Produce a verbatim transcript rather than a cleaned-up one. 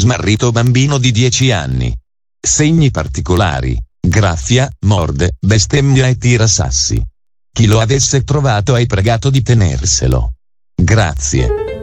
smarrito bambino di dieci anni. Segni particolari, graffia, morde, bestemmia e tira sassi. Chi lo avesse trovato hai pregato di tenerselo. Grazie.